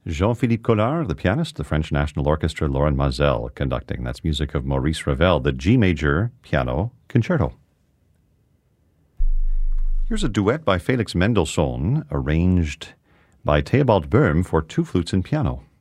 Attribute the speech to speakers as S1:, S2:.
S1: Jean-Philippe Collard, the pianist, the French National Orchestra, Laurent Mazel conducting. That's music of Maurice Ravel, the G major piano concerto. Here's a duet by Felix Mendelssohn, arranged by Theobald Böhm for two flutes and piano.